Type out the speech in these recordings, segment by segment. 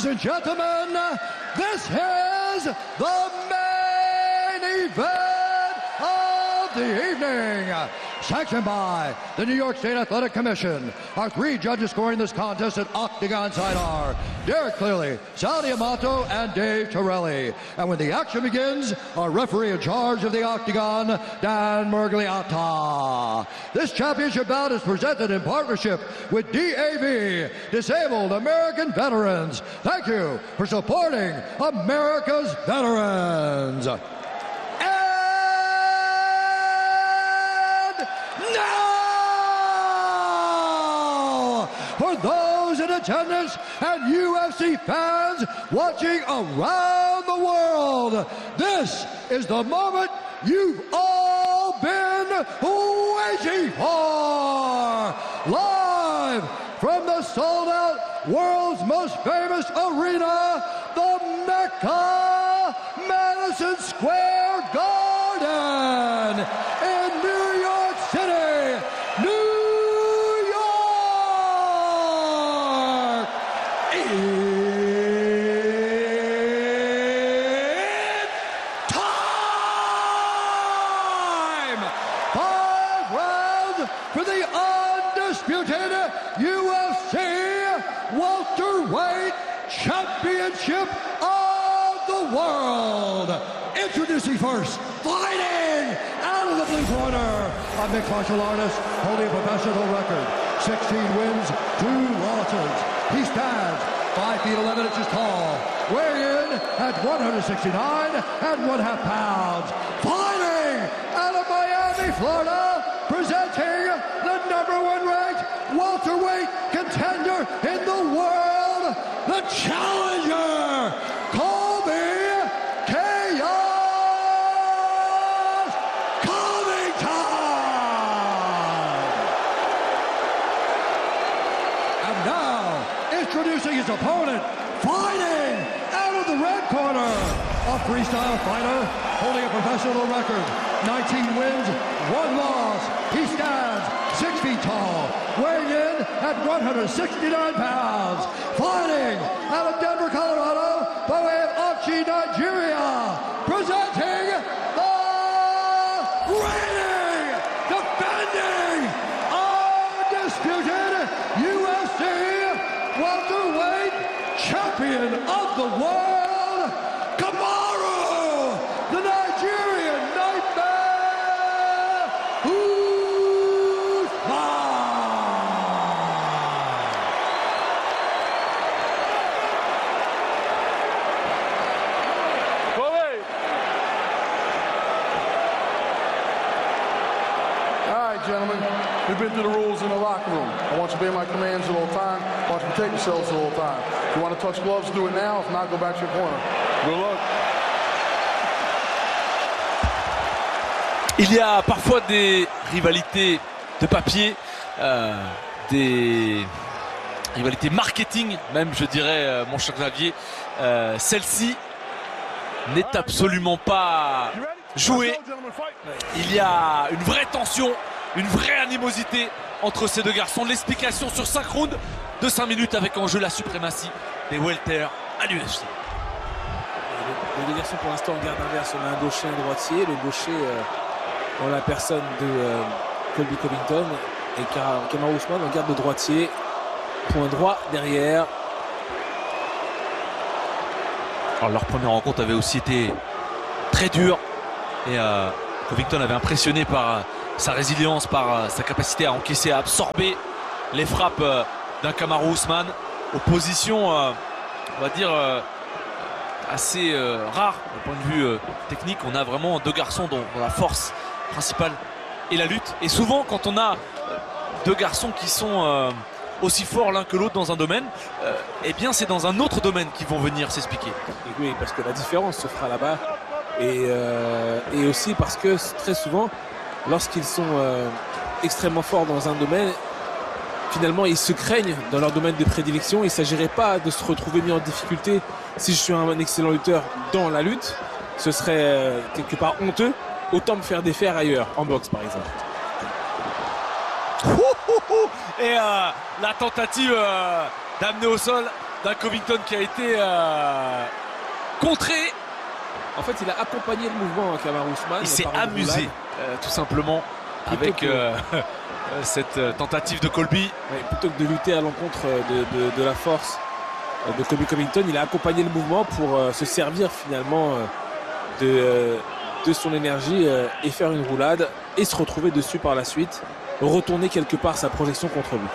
Ladies and gentlemen, this is the main event of the evening. Sanctioned by the New York State Athletic Commission. Our three judges scoring this contest at Octagon side are Derek Cleary, Sal Diamato, and Dave Torelli. And when the action begins, our referee in charge of the Octagon, Dan Murgliata. This championship bout is presented in partnership with DAV, Disabled American Veterans. Thank you for supporting America's veterans. Now, for those in attendance and UFC fans watching around the world, this is the moment you've all been waiting for. Live from the sold-out world's most famous arena, the Mecca, Madison Square Garden in New York City, New York. It's time! 5 rounds for the undisputed UFC welterweight championship of the world. Introducing first, fighting out of the blue corner, a mixed martial artist holding a professional record, 16 wins, 2 losses. He stands 5 feet 11 inches tall, weighing in at 169.5 pounds. Fighting out of Miami, Florida, presenting the #1 ranked welterweight contender in the world, the challenger, Colby Chaos Covington. And now, introducing his opponent, fighting out of the red corner, a freestyle fighter holding a professional record, 19 wins, 1 loss. He stands 6 feet tall, weighing in at 169 pounds. Fighting out of Denver, Colorado, by way of Auchi, Nigeria, presenting the reigning, defending, undisputed UFC welterweight champion of the world, Kamaru, the Nigerian Nightmare, Gentlemen, we've been through the rules in the locker room. I want you to obey my commands at all time. I want you to protect yourselves at all time. If you want to touch gloves, do it now. If not, go back to your corner. Good luck. Il y a parfois des rivalités de papier, des rivalités marketing, même je dirais, mon cher Xavier. Celle-ci n'est absolument pas jouée. Il y a une vraie tension, une vraie animosité entre ces deux garçons. L'explication sur 5 rounds de 5 minutes avec en jeu la suprématie des welter à l'UFC. Les deux garçons pour l'instant en garde inverse. On a un gaucher et un droitier. Le gaucher en la personne de Colby Covington et Kamaru Usman en garde de droitier. Point droit derrière. Alors, leur première rencontre avait aussi été très dure et Covington avait impressionné par sa résilience, par sa capacité à encaisser, à absorber les frappes d'un Kamaru Usman. Opposition, on va dire, assez rare du point de vue technique. On a vraiment deux garçons dont la force principale est la lutte. Et souvent, quand on a deux garçons qui sont aussi forts l'un que l'autre dans un domaine, eh bien c'est dans un autre domaine qu'ils vont venir s'expliquer. Oui, parce que la différence se fera là-bas. Et aussi parce que très souvent, lorsqu'ils sont extrêmement forts dans un domaine, finalement ils se craignent dans leur domaine de prédilection. Il ne s'agirait pas de se retrouver mis en difficulté si je suis un excellent lutteur dans la lutte. Ce serait quelque part honteux. Autant me faire défaire ailleurs, en boxe par exemple. Et la tentative d'amener au sol d'un Covington qui a été contré. En fait, il a accompagné le mouvement, Kamaru Usman. Il s'est amusé, tout simplement, avec cette tentative de Colby. Ouais, plutôt que de lutter à l'encontre de la force de Colby Covington, il a accompagné le mouvement pour se servir finalement de son énergie et faire une roulade et se retrouver dessus par la suite, retourner quelque part sa projection contre lui.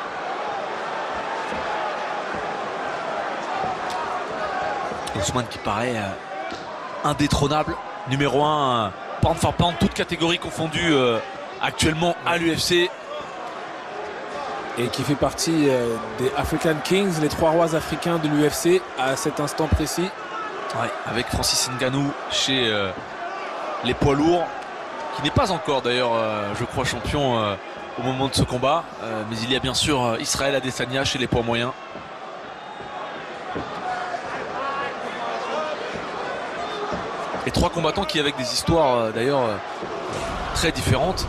Usman qui paraît indétrônable, numéro 1 pound for pound, toutes catégories confondues actuellement à l'UFC. Et qui fait partie des African Kings, les 3 rois africains de l'UFC à cet instant précis. Ouais, avec Francis Ngannou chez les poids lourds, qui n'est pas encore d'ailleurs, je crois, champion au moment de ce combat. Mais il y a bien sûr Israël Adesanya chez les poids moyens. Et 3 combattants qui, avec des histoires d'ailleurs très différentes,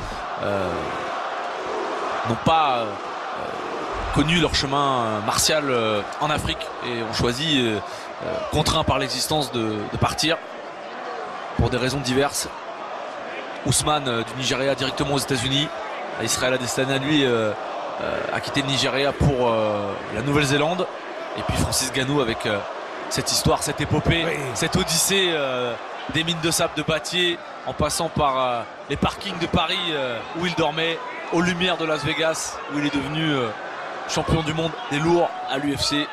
n'ont pas connu leur chemin martial en Afrique et ont choisi, contraints par l'existence, de partir pour des raisons diverses. Usman du Nigeria directement aux États-Unis. Israël Adesanya, lui, a quitté le Nigeria pour la Nouvelle-Zélande. Et puis Francis Ngannou avec cette histoire, cette épopée, oui, cette odyssée des mines de sable de Battier, en passant par les parkings de Paris où il dormait, aux lumières de Las Vegas où il est devenu champion du monde des lourds à l'UFC.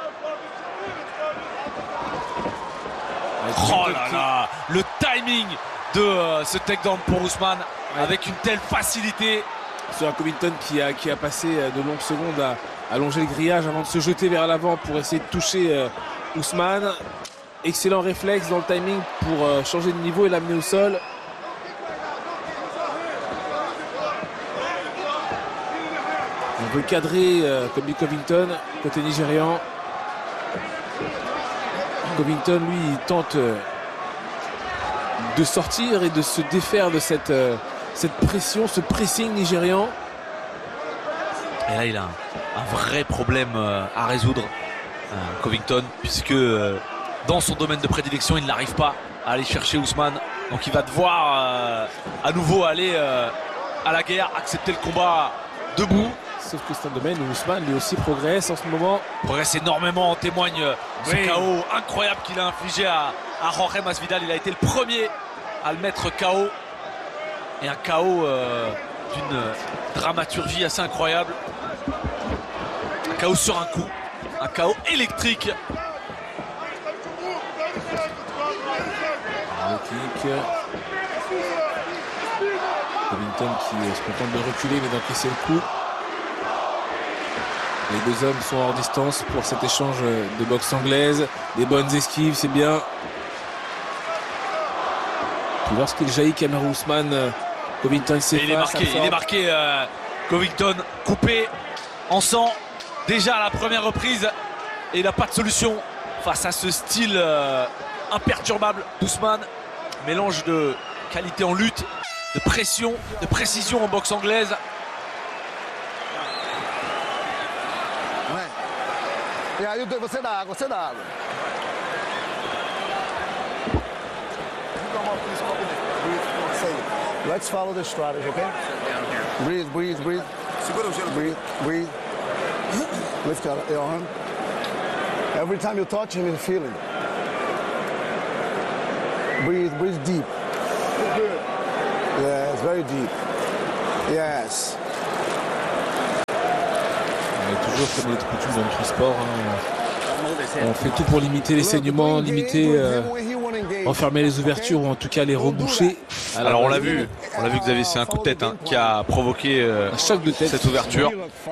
Oh là là, le timing de ce takedown pour Usman, avec une telle facilité. Sur un Covington qui a passé de longues secondes à longer le grillage avant de se jeter vers l'avant pour essayer de toucher Usman. Excellent réflexe dans le timing pour changer de niveau et l'amener au sol. On veut cadrer Colby Covington côté nigérian. Covington, lui, il tente de sortir et de se défaire de cette pression, ce pressing nigérian. Et là, il a un vrai problème à résoudre, Covington, puisque dans son domaine de prédilection, il n'arrive pas à aller chercher Usman. Donc il va devoir à nouveau aller à la guerre, accepter le combat debout. Sauf que c'est un domaine où Usman lui aussi progresse en ce moment. Progresse énormément, en témoigne ce KO incroyable qu'il a infligé à Jorge Masvidal. Il a été le premier à le mettre KO. Et un KO d'une dramaturgie assez incroyable. Un KO sur un coup. Un KO électrique. Covington qui se contente de reculer mais d'encaisser le coup. Les deux hommes sont hors distance pour cet échange de boxe anglaise. Des bonnes esquives, c'est bien. Puis lorsqu'il jaillit Kamaru Usman, Covington s'efface. Il est marqué Covington coupé en sang déjà à la première reprise. Et il n'a pas de solution face à ce style imperturbable d'Usman. Mélange de qualité en lutte, de pression, de précision en boxe anglaise. Você dá água, você dá água. Let's follow this strategy, okay? Breathe, breathe, breathe. Breathe, breathe. Lift your arm. Every time you touch him, you feel it. Breathe, breathe deep. Yes, very deep. Yes. Toujours comme il est coutume dans notre sport, on fait tout pour limiter les saignements, limiter, enfermer les ouvertures ou en tout cas les reboucher. Alors on l'a vu Xavier, c'est un coup de tête qui a provoqué un choc de tête, cette ouverture.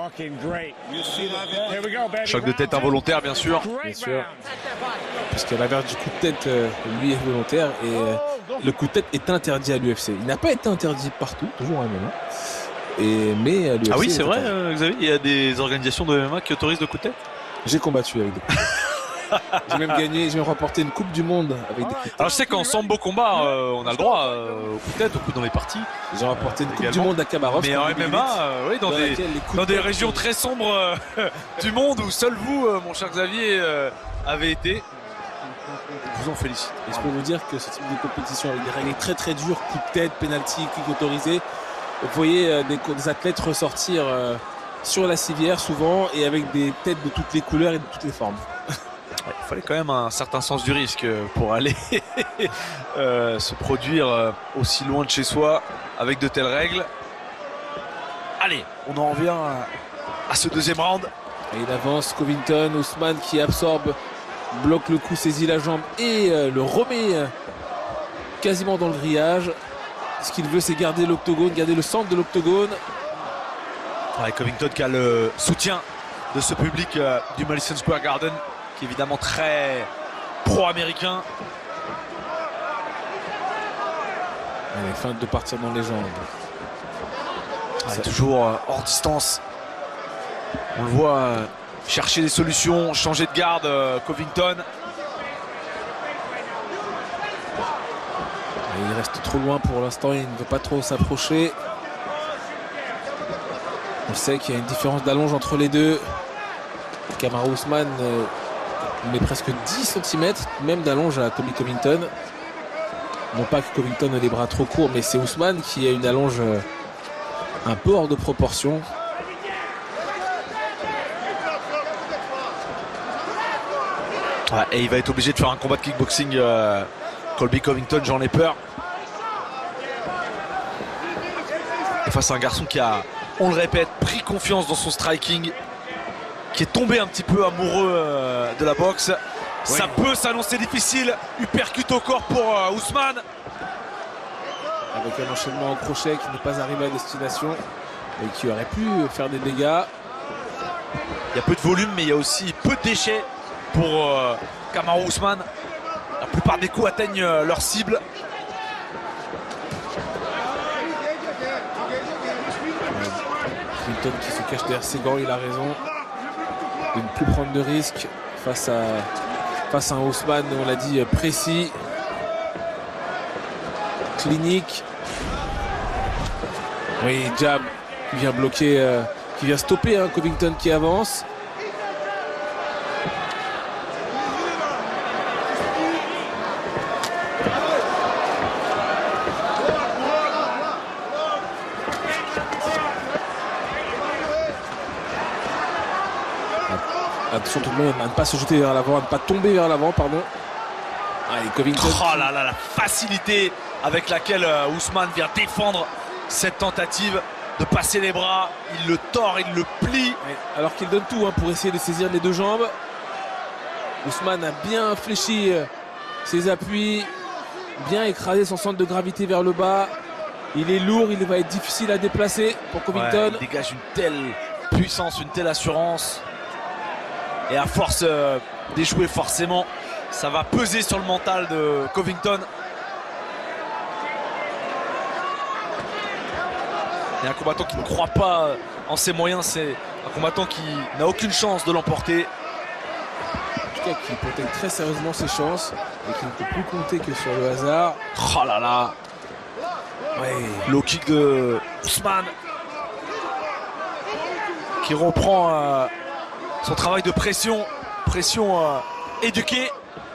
Choc de tête involontaire bien sûr. Puisque l'inverse du coup de tête lui est volontaire et le coup de tête est interdit à l'UFC. Il n'a pas été interdit partout, toujours à MMA. Mais à l'UFC, ah oui, c'est vrai, Xavier, il y a des organisations de MMA qui autorisent le coup de tête. J'ai combattu avec des J'ai même gagné, j'ai même remporté une Coupe du Monde avec des coups de tête. Alors je sais qu'en sambo combat, on a le droit au coup de tête, au coup dans les parties. J'ai remporté une Coupe Également. du Monde à Khabarovsk. Mais en MMA, oui, dans des régions très très sombres du monde où seul vous, mon cher Xavier, avez été. Je vous en félicite. Et je peux vous dire que ce type de compétition avec des règles très très dures, coup de tête, penalty, kick autorisé, vous voyez des athlètes ressortir sur la civière souvent et avec des têtes de toutes les couleurs et de toutes les formes. Il fallait quand même un certain sens du risque pour aller se produire aussi loin de chez soi avec de telles règles. Allez, on en revient à ce deuxième round. Et il avance Covington, Ousmane qui absorbe, bloque le coup, saisit la jambe et le remet quasiment dans le grillage. Ce qu'il veut, c'est garder l'octogone, garder le centre de l'octogone. Ouais, Covington qui a le soutien de ce public du Madison Square Garden, qui est évidemment très pro-américain. Il est fin de partir dans les jambes. C'est toujours hors distance. On le voit chercher des solutions, changer de garde, Covington. Et il reste trop loin pour l'instant, il ne veut pas trop s'approcher. On sait qu'il y a une différence d'allonge entre les deux. Kamaru Usman met presque 10 cm même d'allonge à Colby Covington. Non pas que Covington ait les bras trop courts, mais c'est Usman qui a une allonge un peu hors de proportion. Ouais, et il va être obligé de faire un combat de kickboxing, Colby Covington, j'en ai peur. Et face à un garçon qui a, on le répète, pris confiance dans son striking, qui est tombé un petit peu amoureux de la boxe. Oui. Ça peut s'annoncer difficile. Uppercut au corps pour Ousmane. Avec un enchaînement au crochet qui n'est pas arrivé à destination et qui aurait pu faire des dégâts. Il y a peu de volume, mais il y a aussi peu de déchets pour Kamaru Usman. La plupart des coups atteignent leur cible. Clinton qui se cache derrière ses gants, il a raison de ne plus prendre de risques face à un Ousmane, on l'a dit, précis, clinique. Oui, jab qui vient bloquer, qui vient stopper Covington qui avance. Attention tout le monde à ne pas se jeter vers l'avant, à ne pas tomber vers l'avant, pardon. Allez, Covington. Oh là là, la facilité avec laquelle Ousmane vient défendre cette tentative de passer les bras. Il le tord, il le plie. Alors qu'il donne tout pour essayer de saisir les deux jambes. Ousmane a bien fléchi ses appuis, bien écrasé son centre de gravité vers le bas. Il est lourd, il va être difficile à déplacer pour Covington. Ouais, il dégage une telle puissance, une telle assurance. Et à force d'échouer, forcément, ça va peser sur le mental de Covington. Et un combattant qui ne croit pas en ses moyens, c'est un combattant qui n'a aucune chance de l'emporter. En tout cas, qui protège très sérieusement ses chances et qui ne peut plus compter que sur le hasard. Oh là là. Ouais, low kick de Ousmane qui reprend son travail de pression éduquée.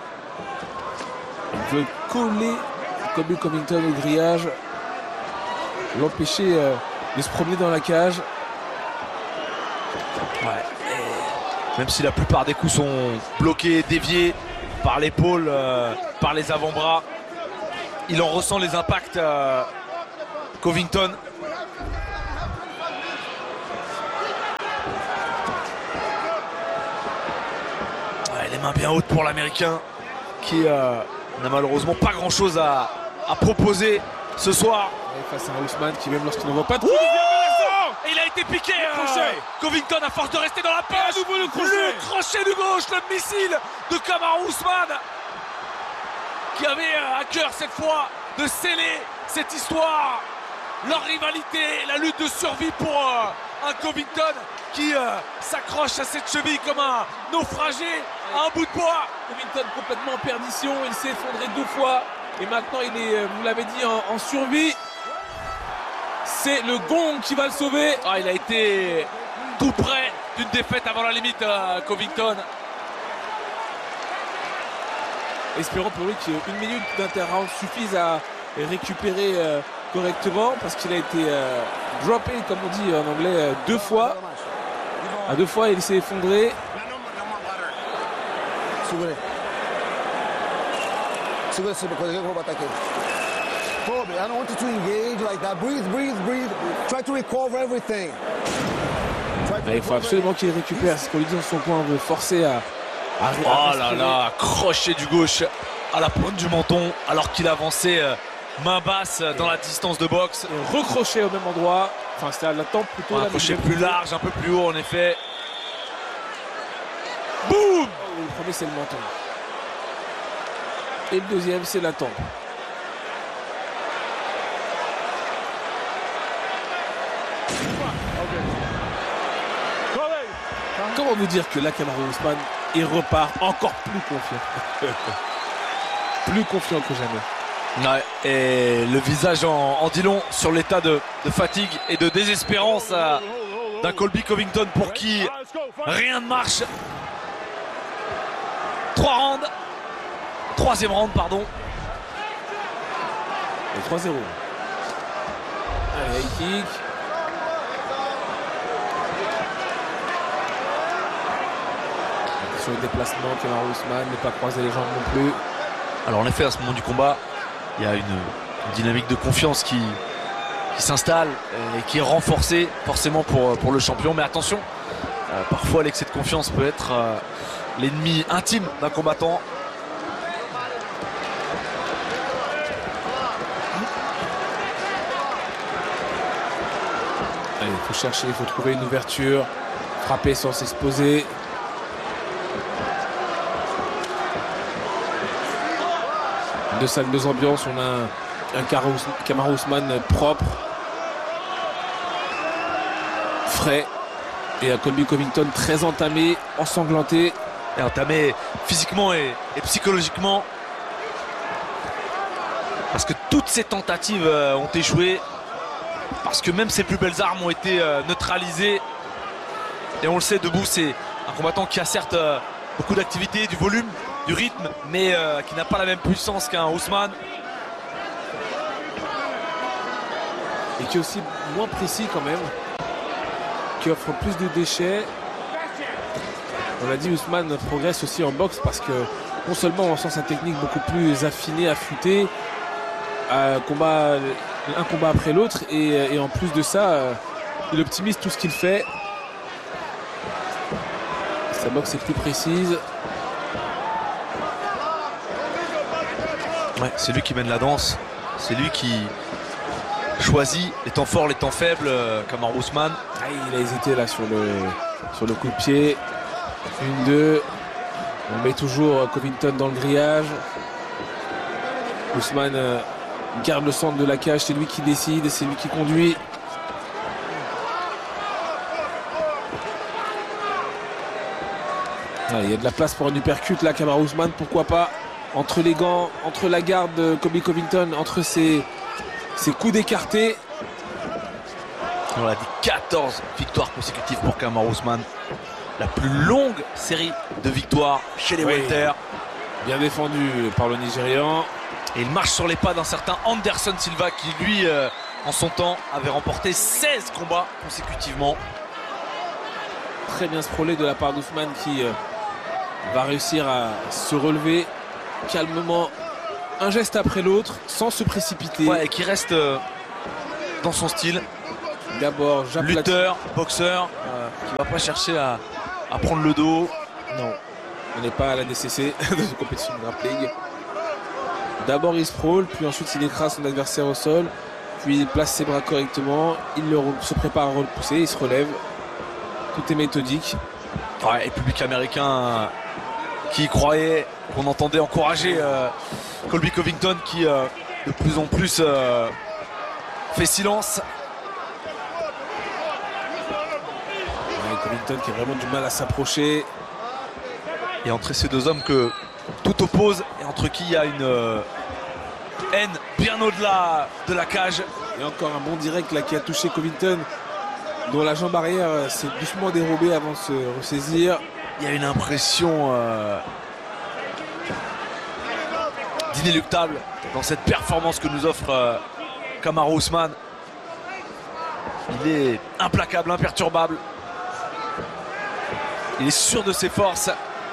Il veut coller Colby Covington au grillage, l'empêcher de se promener dans la cage. Ouais. Même si la plupart des coups sont bloqués, déviés par l'épaule, par les avant-bras, il en ressent les impacts, Covington. Ouais, les mains bien hautes pour l'Américain qui n'a malheureusement pas grand-chose à proposer ce soir. Et face à un Ousmane qui, même lorsqu'il n'en voit pas de et il a été piqué, Covington à force de rester dans la poche. À nouveau le crochet du gauche, le missile de Kamaru Usman qui avait à cœur cette fois de sceller cette histoire, leur rivalité, la lutte de survie pour Un Covington qui s'accroche à cette cheville comme un naufragé à un bout de bois. Covington complètement en perdition, il s'est effondré 2 fois et maintenant il est, vous l'avez dit, en survie. C'est le gong qui va le sauver. Ah, il a été tout près d'une défaite avant la limite, Covington. Espérons pour lui qu'une minute d'interround suffise à récupérer correctement, parce qu'il a été droppé, comme on dit en anglais, 2 fois. À 2 fois, il s'est effondré. Kobe, I don't want you to engage like that. Breathe, breathe, breathe. Try to recover everything. Il faut absolument qu'il récupère. Ce qu'on lui dit dans son coin, on veut forcer à oh là là, crochet du gauche à la pointe du menton alors qu'il avançait main basse dans la distance de boxe. Recroché au même endroit. Enfin, c'était à la tempe plutôt. Un crochet plus large, un peu plus haut en effet. Boum! Le premier, c'est le menton. Et le deuxième, c'est la tempe. Comment vous dire que là, Kamaru Usman, il repart encore plus confiant. Plus confiant que jamais. Ouais, et le visage en dit long sur l'état de fatigue et de désespérance d'un Colby Covington pour qui rien ne marche. 3e round, pardon. Et 3-0. Allez, high kick. Sur le déplacement, Kamaru Usman ne pas croiser les jambes non plus. Alors en effet, à ce moment du combat, il y a une dynamique de confiance qui s'installe et qui est renforcée forcément pour le champion. Mais attention, parfois l'excès de confiance peut être l'ennemi intime d'un combattant. Allez, il faut chercher, il faut trouver une ouverture. Frapper sans s'exposer. Deux salles, 2 ambiances. On a un Kamaru Usman propre, frais, et un Colby Covington très entamé, ensanglanté. Et entamé physiquement et psychologiquement. Parce que toutes ces tentatives ont échoué. Parce que même ses plus belles armes ont été neutralisées. Et on le sait, debout, c'est un combattant qui a certes beaucoup d'activité, du volume, du rythme, mais qui n'a pas la même puissance qu'un Usman. Et qui est aussi moins précis quand même, qui offre plus de déchets. On l'a dit, Usman progresse aussi en boxe parce que non seulement on sent sa technique beaucoup plus affinée, affûtée, un combat après l'autre, et en plus de ça, il optimise tout ce qu'il fait. Sa boxe est plus précise. Ouais, c'est lui qui mène la danse, c'est lui qui choisit les temps forts, les temps faibles, Kamaru Usman. Ah, il a hésité là sur le coup de pied. 1-2. On met toujours Covington dans le grillage. Usman garde le centre de la cage, c'est lui qui décide et c'est lui qui conduit. Ah, il y a de la place pour un uppercut là, Kamaru Usman, pourquoi pas. Entre les gants, entre la garde de Colby Covington, entre ses coups d'écarté. On l'a dit, 14 victoires consécutives pour Kamaru Usman. La plus longue série de victoires chez les welter. Bien défendu par le Nigérian. Et il marche sur les pas d'un certain Anderson Silva qui, lui, en son temps, avait remporté 16 combats consécutivement. Très bien sprawlé de la part d'Ousmane qui va réussir à se relever calmement, un geste après l'autre, sans se précipiter. Ouais, et qui reste dans son style. D'abord, lutteur, boxeur, qui va pas chercher à prendre le dos. Non, on n'est pas à la DCC, dans une compétition de grappling. D'abord il sprawl, puis ensuite il écrase son adversaire au sol, puis il place ses bras correctement, il se prépare à repousser, il se relève. Tout est méthodique. Ouais, et le public américain qui y croyait, qu'on entendait encourager Colby Covington qui de plus en plus fait silence. Covington qui a vraiment du mal à s'approcher. Et entre ces deux hommes que tout oppose et entre qui il y a une haine bien au-delà de la cage. Et encore un bon direct là qui a touché Covington, dont la jambe arrière s'est doucement dérobée avant de se ressaisir. Il y a une impression d'inéluctable dans cette performance que nous offre Kamaru Usman. Il est implacable, imperturbable. Il est sûr de ses forces.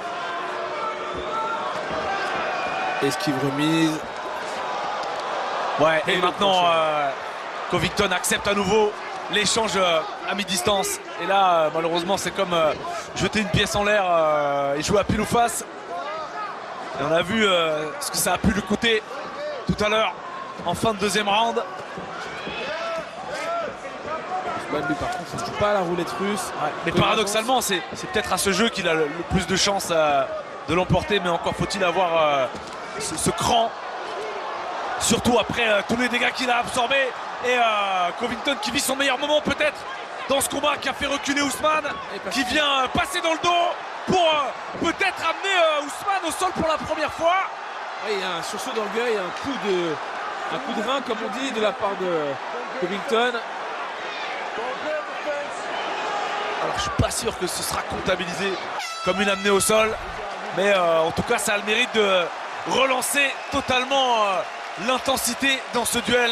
Esquive remise. Ouais, et maintenant Covington accepte à nouveau l'échange à mi-distance. Et là, malheureusement, c'est comme jeter une pièce en l'air et jouer à pile ou face. Et on a vu ce que ça a pu lui coûter tout à l'heure en fin de deuxième round. Usman, lui, par contre, il ne joue pas à la roulette russe. Ouais, mais paradoxalement, c'est peut-être à ce jeu qu'il a le plus de chances de l'emporter. Mais encore faut-il avoir ce cran. Surtout après tous les dégâts qu'il a absorbés. Et Covington qui vit son meilleur moment peut-être dans ce combat, qui a fait reculer Usman, qui vient passer dans le dos pour peut-être amener Usman au sol pour la première fois. Oui, il y a un sursaut d'orgueil, un coup de rein comme on dit de la part de Covington. Alors je suis pas sûr que ce sera comptabilisé comme une amenée au sol, mais en tout cas ça a le mérite de relancer totalement l'intensité dans ce duel.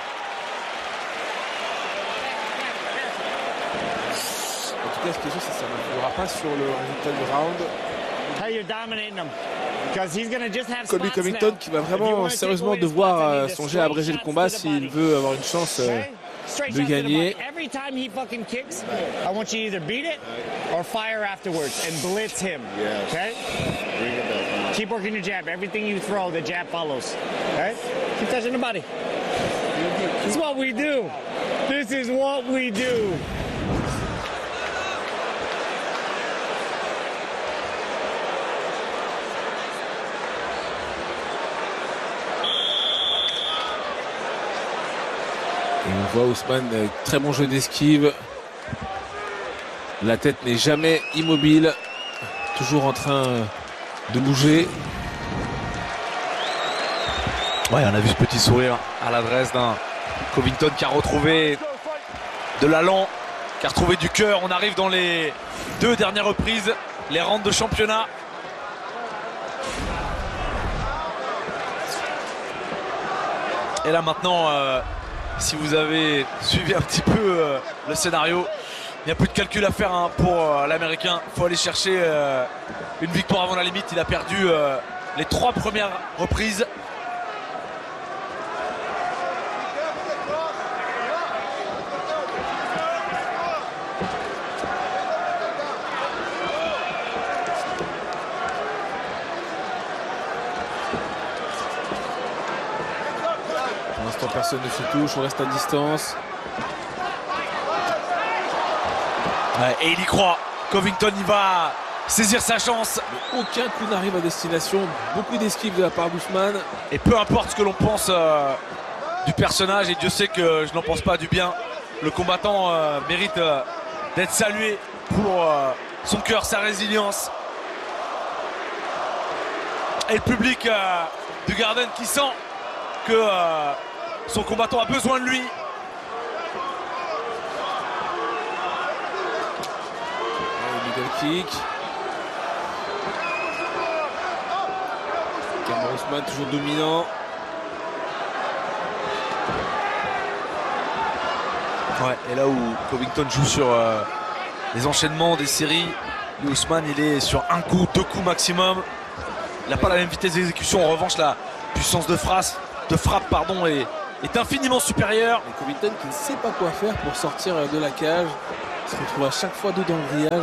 En tout cas, ce qui est sûr, c'est que ça n'influera pas sur le résultat du round. Colby Covington qui va vraiment sérieusement devoir songer à abréger le combat s'il veut avoir une chance de gagner. Keep working your jab. Everything you throw, the jab follows. Okay? Keep touching the body. This is what we do. This is what we do. Et on voit Usman, très bon jeu d'esquive. La tête n'est jamais immobile. Toujours en train de bouger. Ouais, on a vu ce petit sourire à l'adresse d'un Covington qui a retrouvé de l'allant, qui a retrouvé du cœur. On arrive dans les 2 dernières reprises, les rounds de championnat. Et là maintenant, si vous avez suivi un petit peu le scénario, il n'y a plus de calcul à faire pour l'Américain. Il faut aller chercher une victoire avant la limite. Il a perdu les 3 premières reprises. Pour l'instant, personne ne se touche. On reste à distance. Ouais, et il y croit. Covington, il va saisir sa chance. Mais aucun coup n'arrive à destination. Beaucoup d'esquives de la part d'Usman. Et peu importe ce que l'on pense du personnage, et Dieu sait que je n'en pense pas du bien, le combattant mérite d'être salué pour son cœur, sa résilience. Et le public du Garden qui sent que son combattant a besoin de lui. Kick. Kamaru Usman toujours dominant. Ouais, et là où Covington joue sur les enchaînements des séries, Usman il est sur un coup, 2 coups maximum. Il n'a pas la même vitesse d'exécution. En revanche, la puissance de frappe est infiniment supérieure. Et Covington qui ne sait pas quoi faire pour sortir de la cage. Il se retrouve à chaque fois dos dans le grillage.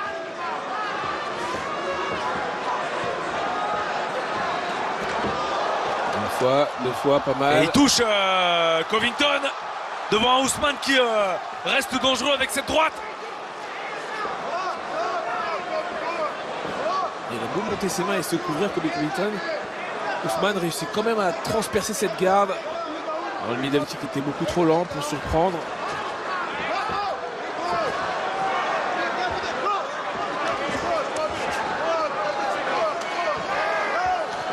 Fois, 2 fois, pas mal. Et il touche Covington devant un Usman qui reste dangereux avec cette droite. Il a beau monter ses mains et se couvrir comme Covington. Usman réussit quand même à transpercer cette garde. Alors, le middle kick était beaucoup trop lent pour surprendre.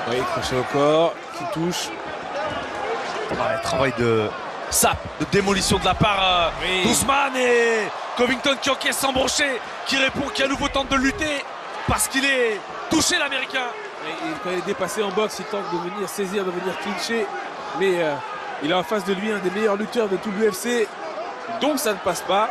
Oui, crochet au corps, qui touche. Ouais, travail de sape, de démolition de la part d'Ousmane et Covington qui encaisse sans brochet, qui répond, qui à nouveau tente de lutter parce qu'il est touché l'Américain. Quand il est dépassé en boxe, il tente de venir saisir, de venir clincher, mais il a en face de lui un des meilleurs lutteurs de tout l'UFC, donc ça ne passe pas.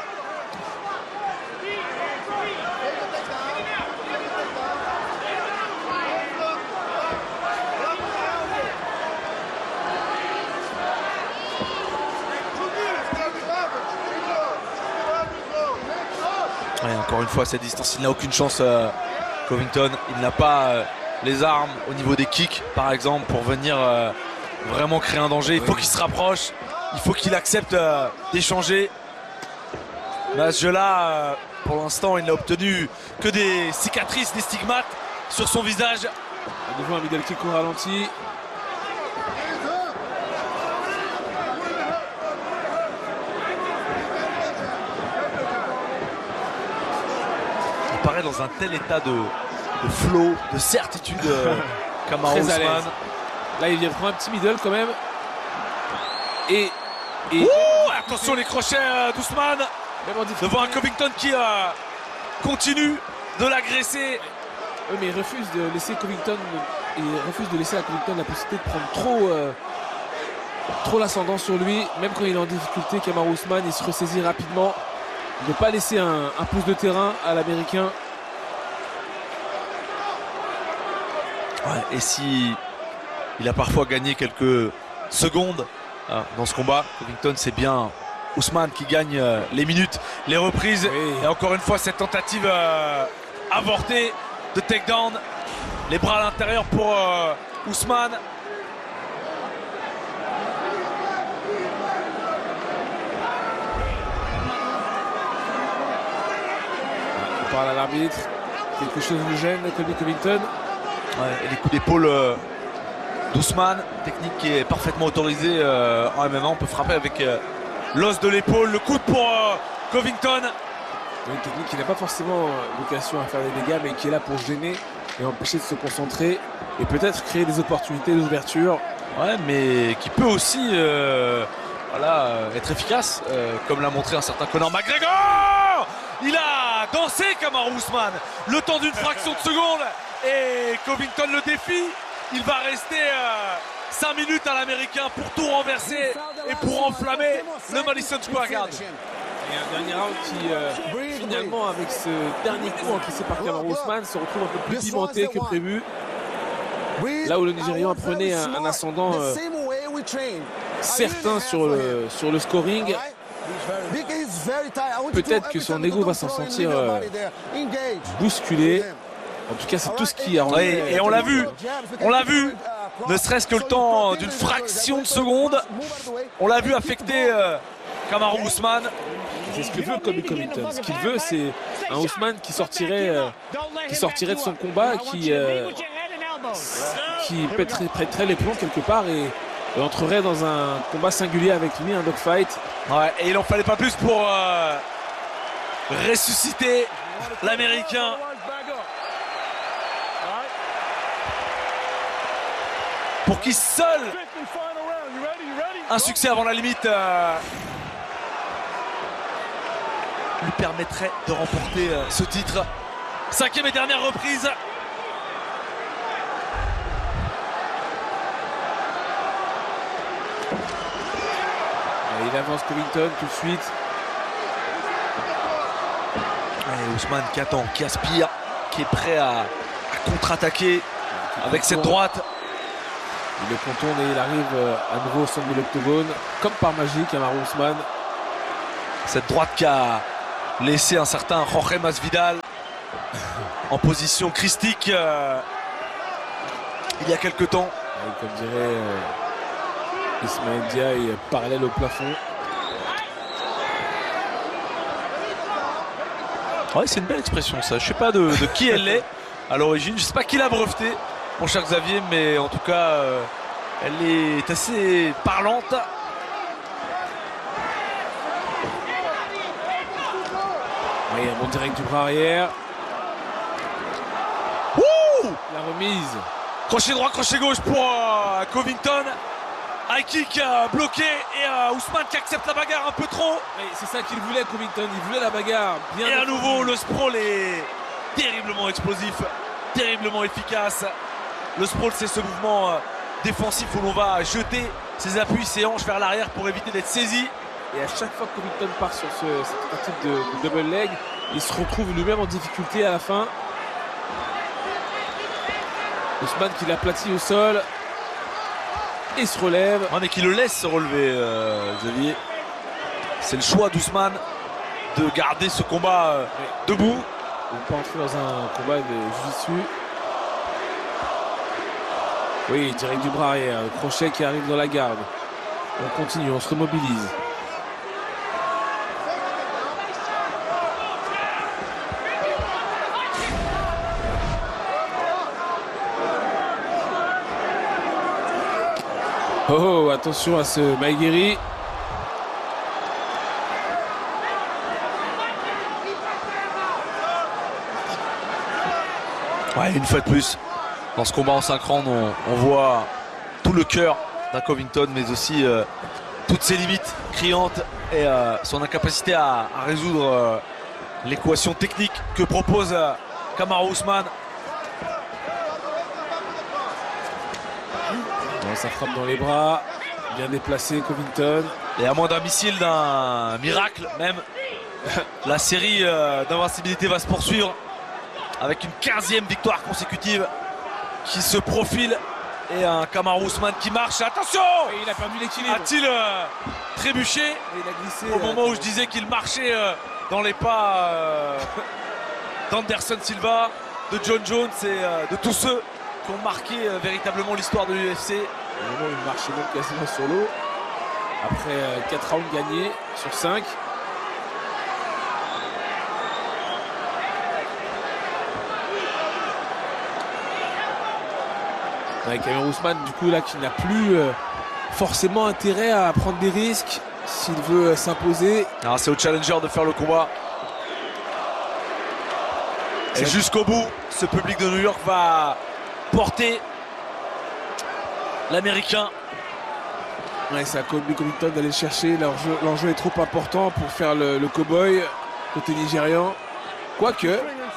Ouais, encore une fois, à cette distance, il n'a aucune chance, Covington. Il n'a pas les armes au niveau des kicks, par exemple, pour venir vraiment créer un danger. Il faut qu'il se rapproche, il faut qu'il accepte d'échanger. Mais à ce jeu-là, pour l'instant, il n'a obtenu que des cicatrices, des stigmates sur son visage. À nouveau un middle kick au ralenti. Il paraît dans un tel état de flow, de certitude, Kamaru Très à Usman. l'aise. Là, il vient de prendre un petit middle quand même. Et attention les crochets d'Ousmane même en difficulté. devant un Covington qui continue de l'agresser. Oui, mais il refuse de laisser Covington. Il refuse de laisser à Covington la possibilité de prendre trop l'ascendant sur lui. Même quand il est en difficulté, Kamaru Usman, il se ressaisit rapidement. Ne pas laisser un pouce de terrain à l'Américain. Ouais, et si il a parfois gagné quelques secondes dans ce combat, Covington, c'est bien Ousmane qui gagne les minutes, les reprises. Oui. Et encore une fois, cette tentative avortée de takedown. Les bras à l'intérieur pour Ousmane. On parle à l'arbitre. Quelque chose nous gêne, Colby Covington. Ouais, et les coups d'épaule d'Ousmane, technique qui est parfaitement autorisée en MMA. On peut frapper avec l'os de l'épaule, le coude pour Covington. Une technique qui n'a pas forcément vocation à faire des dégâts, mais qui est là pour gêner et empêcher de se concentrer et peut-être créer des opportunités d'ouverture. Ouais, mais qui peut aussi être efficace, comme l'a montré un certain Conor McGregor. Il a dansé Kamaru Usman le temps d'une fraction de seconde et Covington le défie. Il va rester 5 minutes à l'Américain pour tout renverser et pour enflammer le Madison Square Garden. Et un dernier round qui finalement, avec ce dernier coup encaissé par Kamaru Usman, se retrouve un peu plus pimenté que prévu. Là où le Nigérian prenait un ascendant certain sur le scoring, peut-être que son ego va s'en sentir bousculé. En tout cas, c'est tout ce qui a rendu. Ouais, et on l'a vu, ne serait-ce que le temps d'une fraction de seconde, on l'a vu affecter Kamaru Usman. C'est ce que veut Colby Covington. Ce qu'il veut, c'est un Usman qui sortirait de son combat, qui prêterait les plombs quelque part et entrerait dans un combat singulier avec lui, un dogfight. Ouais, et il n'en fallait pas plus pour ressusciter l'Américain. Pour qui seul un succès avant la limite lui permettrait de remporter ce titre. 5e et dernière reprise. Et il avance Covington tout de suite. Et Ousmane qui attend, qui aspire, qui est prêt à contre-attaquer avec cette droite. Il le contourne et il arrive à nouveau au centre de l'octogone. Comme par magie, Kamaru Usman. Cette droite qui a laissé un certain Jorge Masvidal en position christique il y a quelques temps. Et comme dirait Ismaël Diaye, parallèle au plafond. Ouais, c'est une belle expression ça. Je sais pas de qui elle est à l'origine. Je sais pas qui l'a brevetée, mon cher Xavier, mais en tout cas, elle est assez parlante. Oui, un bon direct du bras arrière. Ouh, La remise. Crochet droit, crochet gauche pour Covington. High kick bloqué et Ousmane qui accepte la bagarre un peu trop. Mais c'est ça qu'il voulait, Covington. Il voulait la bagarre. Bien Et à défendu. nouveau, le sprawl est terriblement explosif, terriblement efficace. Le sprawl, c'est ce mouvement défensif où l'on va jeter ses appuis, ses hanches vers l'arrière pour éviter d'être saisi. Et à chaque fois que Covington part sur cette tentative de double leg, il se retrouve lui-même en difficulté à la fin. Ousmane qui l'aplatit au sol et se relève. Ouais, mais qui le laisse se relever, Xavier. C'est le choix d'Ousmane de garder ce combat debout. On ne peut pas entrer dans un combat de jiu-jitsu. Oui, direct du bras arrière. Le crochet qui arrive dans la garde. On continue, on se remobilise. Oh, attention à ce Maguire. Ouais, une fois de plus, dans ce combat en 5 rounds, on voit tout le cœur d'un Covington, mais aussi toutes ses limites criantes et son incapacité à résoudre l'équation technique que propose Kamaru Ousmane. Bon, ça frappe dans les bras. Bien déplacé, Covington. Et à moins d'un missile, d'un miracle même, la série d'invincibilité va se poursuivre avec une 15e victoire consécutive qui se profile et un Kamaru Ousmane qui marche. Attention! Et il a perdu l'équilibre. A-t-il trébuché Et il a glissé au moment où je disais qu'il marchait dans les pas d'Anderson Silva, de John Jones et de tous ceux qui ont marqué véritablement l'histoire de l'UFC. Au moment où il marchait même quasiment sur l'eau. Après 4 rounds gagnés sur 5. Avec Kamaru Ousmane, du coup, là, qui n'a plus forcément intérêt à prendre des risques s'il veut s'imposer. Alors, c'est au challenger de faire le combat. Et jusqu'au bout, ce public de New York va porter l'Américain. Ouais, c'est à Colby Covington d'aller le chercher. L'enjeu est trop important pour faire le cow-boy côté nigérian. Quoique.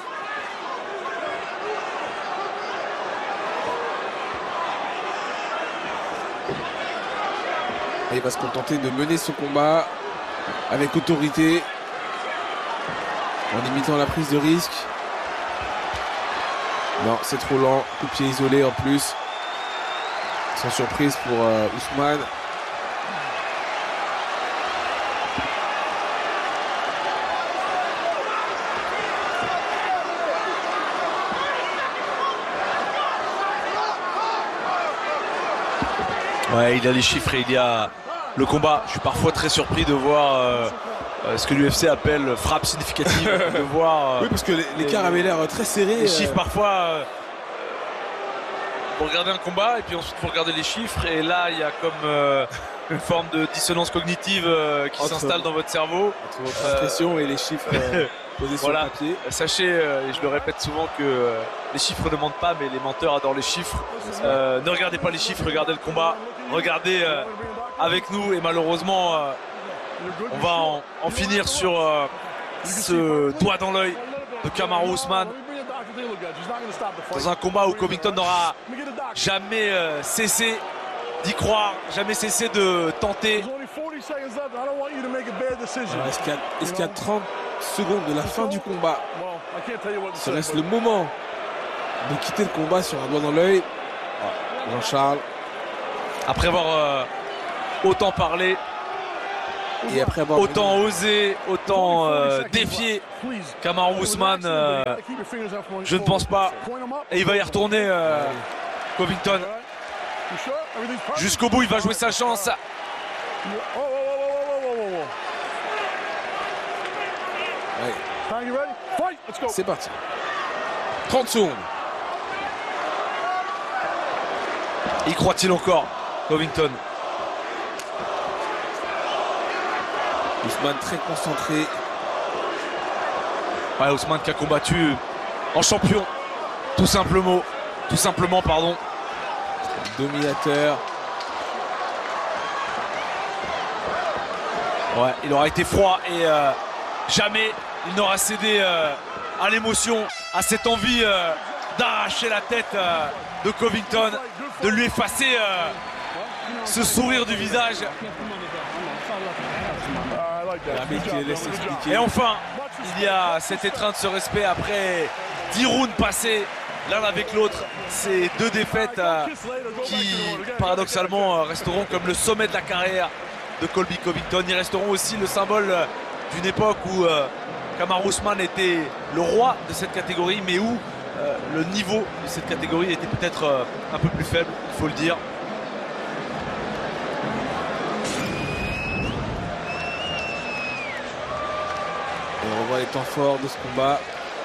Il va se contenter de mener ce combat avec autorité, en limitant la prise de risque. Non, c'est trop lent. Coup de pied isolé en plus. Sans surprise pour Ousmane. Ouais, il y a les chiffres et il y a le combat. Je suis parfois très surpris de voir ce que l'UFC appelle frappe significative. De voir, oui, parce que l'écart avait l'air très serré. Les chiffres parfois. Vous regardez un combat et puis ensuite vous regardez les chiffres et là il y a comme une forme de dissonance cognitive qui s'installe dans votre cerveau. Entre votre impression et les chiffres posés sur le papier. Sachez, et je le répète souvent, que les chiffres ne mentent pas, mais les menteurs adorent les chiffres. Ne regardez pas les chiffres, regardez le combat. Regardez avec nous et malheureusement on va en finir sur ce doigt dans l'œil de Kamaru Ousmane. Dans un combat où Covington n'aura jamais cessé d'y croire, jamais cessé de tenter. Alors, est-ce qu'il y a 30 secondes de la fin du combat? Serait-ce le moment de quitter le combat sur un doigt dans l'œil? Jean-Charles. Après avoir autant parlé, et après avoir autant osé, autant défié Kamaru Ousmane, je ne pense pas. Et il va y retourner, Covington. Jusqu'au bout, il va jouer sa chance. C'est parti. 30 secondes. Y croit-il encore, Covington? Ousmane très concentré. Ouais, Ousmane qui a combattu en champion, tout simplement, pardon. dominateur. Ouais, il aura été froid et jamais il n'aura cédé à l'émotion, à cette envie d'arracher la tête de Covington, de lui effacer ce sourire du visage. Et enfin, il y a cette étreinte, ce respect après 10 rounds passés l'un avec l'autre. Ces deux défaites qui, paradoxalement, resteront comme le sommet de la carrière de Colby Covington. Ils resteront aussi le symbole d'une époque où Kamaru Usman était le roi de cette catégorie, mais où le niveau de cette catégorie était peut-être un peu plus faible, il faut le dire. Et on revoit les temps forts de ce combat.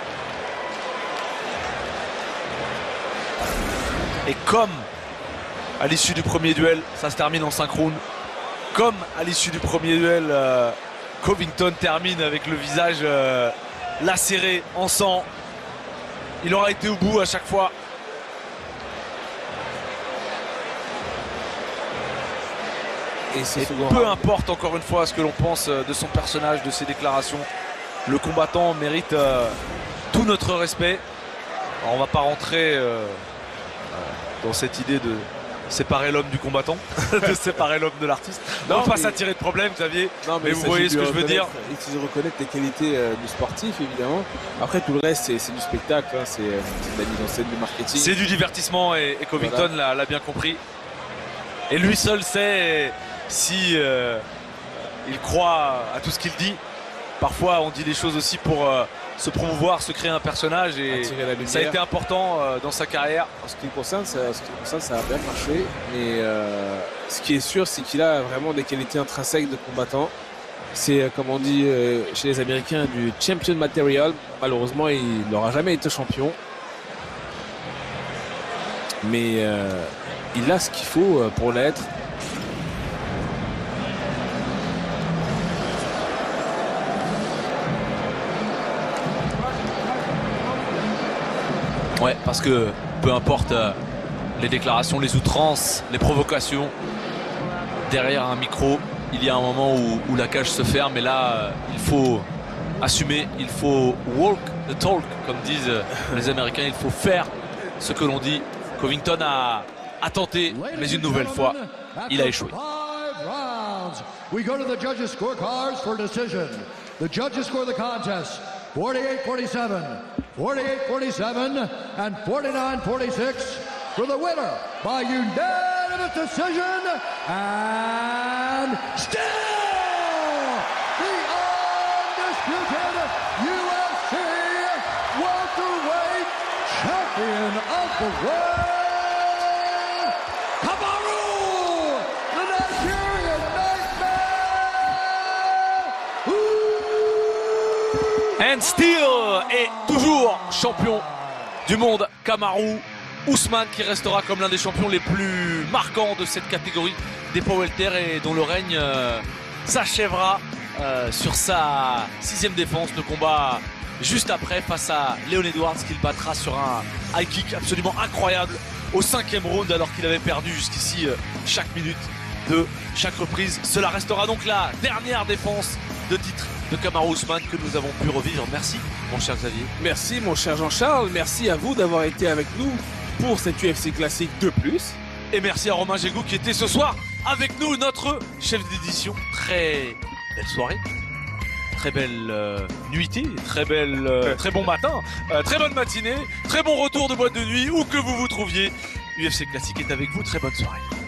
Et comme à l'issue du premier duel, ça se termine en 5 rounds, comme à l'issue du premier duel, Covington termine avec le visage lacéré en sang. Il aura été au bout à chaque fois. Et peu importe encore une fois ce que l'on pense de son personnage, de ses déclarations, le combattant mérite tout notre respect. Alors on ne va pas rentrer dans cette idée de séparer l'homme du combattant, de séparer l'homme de l'artiste. On ne va pas s'attirer de problème, Xavier. Non, mais vous voyez ce que je veux dire. Il faut reconnaître les qualités du sportif, évidemment. Après, tout le reste, c'est du spectacle, hein. C'est de la mise en scène, du marketing. C'est du divertissement et Covington l'a bien compris. Et lui seul sait si il croit à tout ce qu'il dit. Parfois, on dit des choses aussi pour se promouvoir, se créer un personnage, et ça a été important dans sa carrière. En ce qui me concerne, ça a bien marché, mais ce qui est sûr, c'est qu'il a vraiment des qualités intrinsèques de combattant. C'est, comme on dit chez les Américains, du champion material. Malheureusement, il n'aura jamais été champion, mais il a ce qu'il faut pour l'être. Ouais, parce que peu importe les déclarations, les outrances, les provocations, derrière un micro, il y a un moment où la cage se ferme, et là, il faut assumer, il faut walk the talk, comme disent les Américains, il faut faire ce que l'on dit. Covington a tenté, mais une nouvelle fois, il a échoué. We go to the judges' scorecards for decision. The judges score the contest 48-47, 48-47, and 49-46 for the winner by unanimous decision, and still the undisputed UFC welterweight champion of the world, Kamaru, the Nigerian Nightmare. And still est toujours champion du monde, Kamaru Usman, qui restera comme l'un des champions les plus marquants de cette catégorie des poids welter, et dont le règne s'achèvera sur sa 6e défense de combat juste après, face à Leon Edwards, qu'il battra sur un high kick absolument incroyable au 5e round, alors qu'il avait perdu jusqu'ici chaque minute de chaque reprise. Cela restera donc la dernière défense de titre de Kamaru Usman que nous avons pu revivre. Merci mon cher Xavier. Merci mon cher Jean-Charles, merci à vous d'avoir été avec nous pour cette UFC classique de plus. Et merci à Romain Jégou qui était ce soir avec nous, notre chef d'édition. Très belle soirée, très belle nuitée, très bon matin, très bonne matinée, très bon retour de boîte de nuit, où que vous vous trouviez. UFC Classique est avec vous, très bonne soirée.